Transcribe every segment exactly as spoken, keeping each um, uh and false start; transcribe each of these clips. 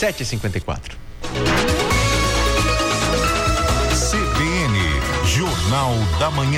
sete e cinquenta e quatro. C B N, Jornal da Manhã.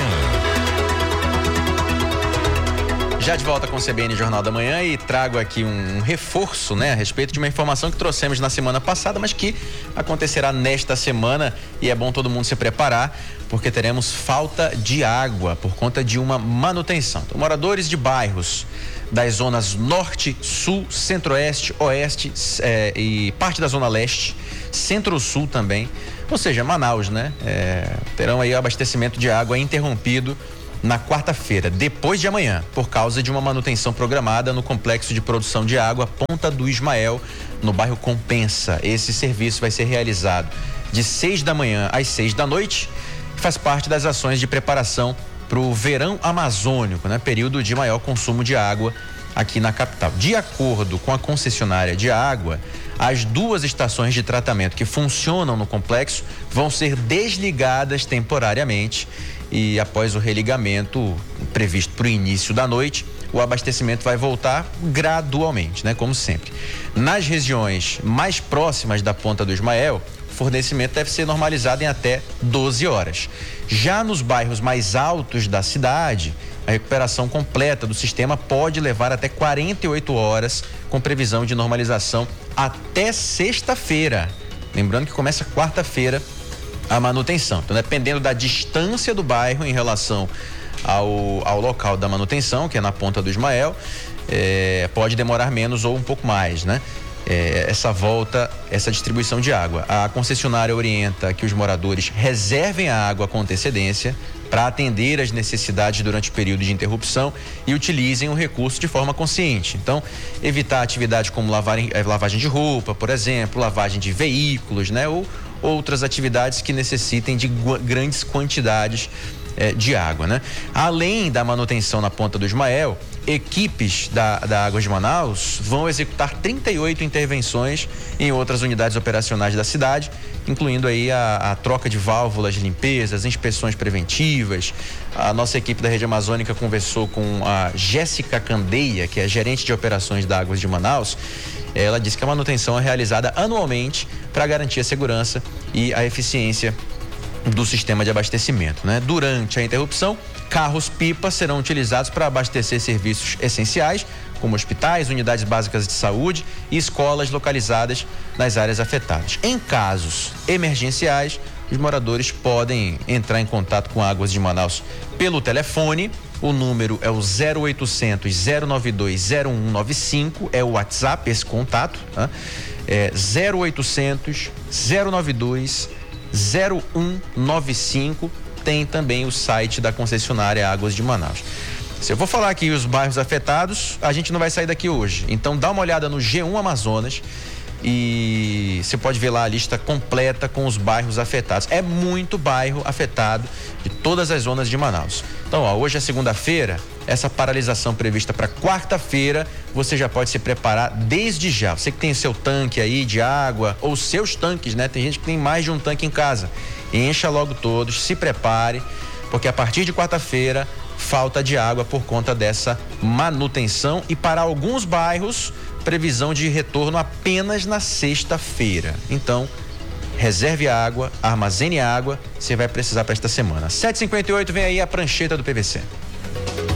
Já de volta com o C B N Jornal da Manhã e trago aqui um reforço, né, a respeito de uma informação que trouxemos na semana passada, mas que acontecerá nesta semana, e é bom todo mundo se preparar, porque teremos falta de água por conta de uma manutenção. Então, moradores de bairros das zonas norte, sul, centro-oeste, oeste é, e parte da zona leste, centro-sul também, ou seja, Manaus, né, é, terão aí o abastecimento de água interrompido na quarta-feira, depois de amanhã, por causa de uma manutenção programada no complexo de produção de água Ponta do Ismael, no bairro Compensa. Esse serviço vai ser realizado de seis da manhã às seis da noite e faz parte das ações de preparação para o verão amazônico, né? Período de maior consumo de água aqui na capital. De acordo com a concessionária de água, as duas estações de tratamento que funcionam no complexo vão ser desligadas temporariamente e após o religamento previsto para o início da noite, o abastecimento vai voltar gradualmente, né? Como sempre. Nas regiões mais próximas da Ponta do Ismael, o fornecimento deve ser normalizado em até doze horas. Já nos bairros mais altos da cidade, a recuperação completa do sistema pode levar até quarenta e oito horas, com previsão de normalização até sexta-feira. Lembrando que começa quarta-feira a manutenção. Então, dependendo da distância do bairro em relação ao, ao local da manutenção, que é na Ponta do Ismael, é, pode demorar menos ou um pouco mais, né? É, essa volta, essa distribuição de água. A concessionária orienta que os moradores reservem a água com antecedência para atender às necessidades durante o período de interrupção e utilizem o recurso de forma consciente. Então, evitar atividades como lavarem, lavagem de roupa, por exemplo, lavagem de veículos, né? Ou outras atividades que necessitem de grandes quantidades eh, de água, né? Além da manutenção na Ponta do Ismael, equipes da, da Águas de Manaus vão executar trinta e oito intervenções em outras unidades operacionais da cidade, incluindo aí a, a troca de válvulas de limpeza, as inspeções preventivas. A nossa equipe da Rede Amazônica conversou com a Jéssica Candeia, que é gerente de operações da Águas de Manaus. Ela disse que a manutenção é realizada anualmente para garantir a segurança e a eficiência do sistema de abastecimento, né? Durante a interrupção, carros-pipa serão utilizados para abastecer serviços essenciais, como hospitais, unidades básicas de saúde e escolas localizadas nas áreas afetadas. Em casos emergenciais, os moradores podem entrar em contato com Águas de Manaus pelo telefone. O número é o zero oitocentos, zero nove dois, zero um nove cinco, é o WhatsApp, esse contato, tá? É zero oitocentos, zero nove dois, zero um nove cinco. Tem também o site da concessionária Águas de Manaus. Se eu vou falar aqui os bairros afetados, a gente não vai sair daqui hoje. Então dá uma olhada no G um Amazonas e você pode ver lá a lista completa com os bairros afetados. É muito bairro afetado de todas as zonas de Manaus. Então, ó, hoje é segunda-feira, essa paralisação prevista para quarta-feira, você já pode se preparar desde já. Você que tem seu tanque aí de água, ou seus tanques, né? Tem gente que tem mais de um tanque em casa. Encha logo todos, se prepare, porque a partir de quarta-feira, falta de água por conta dessa manutenção e para alguns bairros, previsão de retorno apenas na sexta-feira. Então, reserve água, armazene água, você vai precisar para esta semana. sete e cinquenta e oito, vem aí a prancheta do P V C.